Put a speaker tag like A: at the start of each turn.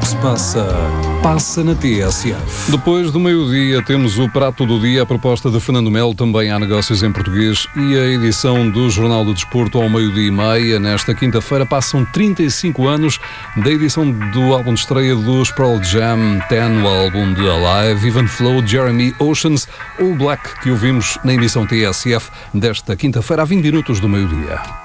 A: que se passa na TSF.
B: Depois do meio-dia temos o Prato do Dia, a proposta de Fernando Melo, também há negócios em português, e a edição do Jornal do Desporto ao 12:30. Nesta quinta-feira passam 35 anos da edição do álbum de estreia dos Pearl Jam, 10, o álbum de Alive, Even Flow, Jeremy Oceans, All Black, que ouvimos na emissão TSF desta quinta-feira, a 20 minutos do meio-dia.